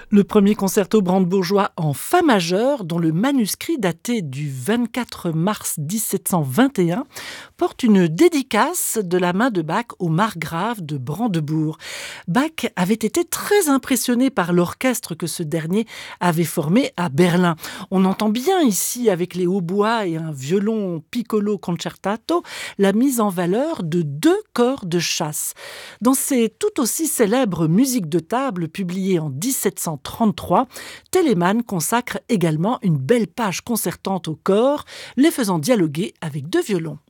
Le premier concerto brandebourgeois en fa majeur, dont le manuscrit daté du 24 mars 1721 porte une dédicace de la main de Bach au margrave de Brandebourg. Bach avait été très impressionné par l'orchestre que ce dernier avait formé à Berlin. On entend bien ici, avec les hautbois et un violon piccolo concertato, la mise en valeur de deux corps de chasse. Dans ses tout aussi célèbres musiques de table publiées en 1733, Telemann consacre également une belle page concertante au corps, les faisant dialoguer avec deux violons.